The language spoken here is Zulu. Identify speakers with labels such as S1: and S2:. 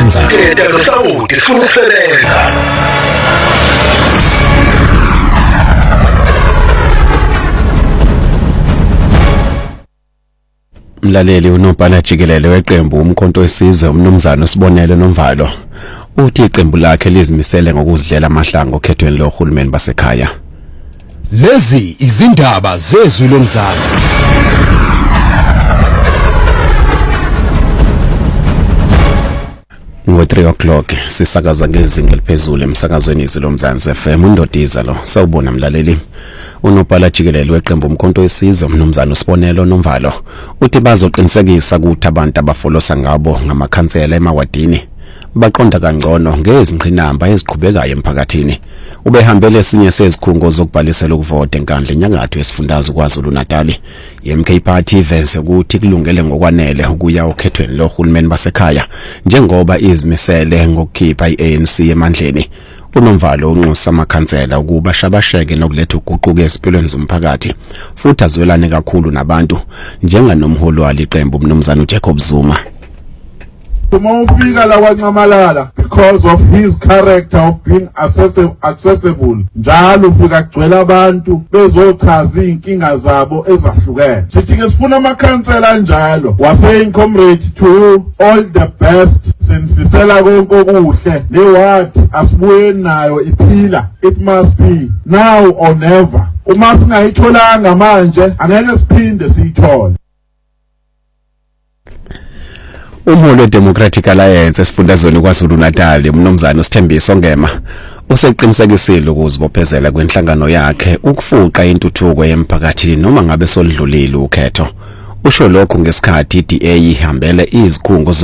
S1: ukusebenza.
S2: Yedwa Saudi sifuna ukusebenza.
S1: Mlaleli unobhala jikelele weqembu umkhonto wesizwe umnumzana uSibonelo Nomvalo uthi iqembu lakhe lizimisele ngokuzidlela amahlango okhethweni lohulumeni basekhaya.
S3: Lezi izindaba zezwi lomzansi.
S1: Ngo-3 o'clock sisakaza ngezinga eliphezulu emsakazweni izilomzansi FM uNdodiza lo sawubona mlaleli. Unobhala jikelele weqembu umkhonto wesizwe umnumzana uSibonelo Nomvalo uthi bazoqinisekisa ukuthi abantu abafolosa ngabo ngamakhansela emawadini baqonda kangcono ngezingqinamba eziqhubekayo emphakathini. Ubehambele esinye sezikhungo zokubhalisela ukuvota enkandla enyakatho yesifundazwe kwaZulu Natal. iMK Party iveze ukuthi kulungele ngokwanele ukuya okhethweni lohulumeni basekhaya njengoba izimisele ngokukhipha iANC emandleni. uNomvalo unxusa amakhansela ukuba shabasheke nokuletha uguquko ezimpilweni zomphakathi futhi azwelane kakhulu nabantu njenganomholi waliqembu umnumzana uJacob Zuma.
S4: Ufika la kwaNcamalala because of his character of being accessible njalo ufika kugcwele abantu bezochaza inkinga zabo ezahlukene. Sithi ke sifuna amakhansela njalo wasaying comrade to all the best sinifisela konke okuhle neward asibuye nayo iphila. It must be now or never. Uma singayitholanga manje angeke siphinde siyithole.
S1: Umholi weDemocratic Alliance esifundazweni kwaZulu Natal umnumzana uSithembiso Ngema useqinisekisile ukuzibophezela kwenhlangano yakhe ukufuqa intuthuko yemphakathini noma ngabe solidlulile ukhetho. Usho lokho ngesikhathi iDA ihambele izikhungo